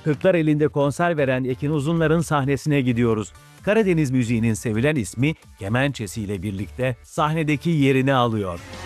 Kırklareli'nde konser veren Ekin Uzunlar'ın sahnesine gidiyoruz. Karadeniz müziğinin sevilen ismi kemençesiyle birlikte sahnedeki yerini alıyor.